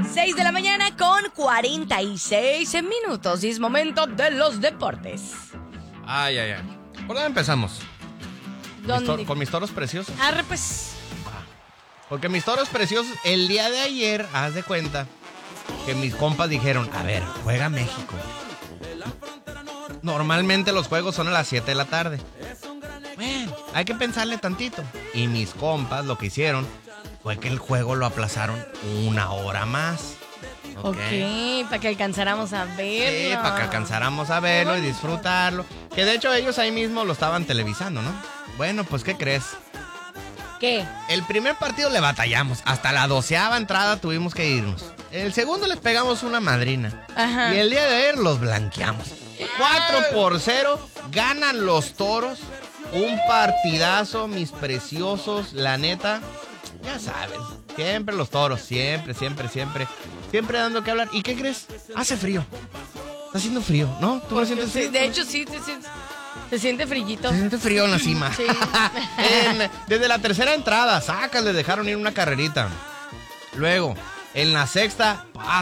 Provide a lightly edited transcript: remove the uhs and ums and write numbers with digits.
6 de la mañana con 46 minutos y es momento de los deportes. Ay. ¿Por dónde empezamos? Con mis toros preciosos. Arre, pues. Porque mis toros preciosos, el día de ayer, haz de cuenta que mis compas dijeron, a ver, juega México. Normalmente los juegos son a las 7 de la tarde. Bueno, hay que pensarle tantito. Y mis compas lo que hicieron fue que el juego lo aplazaron 1 hora más. Ok, para que alcanzáramos a verlo. Sí, para que alcanzáramos a verlo y disfrutarlo. Que de hecho ellos ahí mismo lo estaban televisando, ¿no? Bueno, pues ¿qué crees? ¿Qué? El primer partido le batallamos. Hasta la 12ª entrada tuvimos que irnos. El segundo les pegamos una madrina. Ajá. Y el día de ayer los blanqueamos. 4-0. Ganan los toros. Un partidazo, mis preciosos. La neta, ya sabes. Siempre los toros. Siempre. Siempre dando que hablar. ¿Y qué crees? Hace frío. Está haciendo frío, ¿no? ¿Tú no sientes frío? Sí, de hecho, sí, se siente frillito. Se siente frío en la cima. Sí. Desde la tercera entrada, le dejaron ir una carrerita. Luego, en la sexta,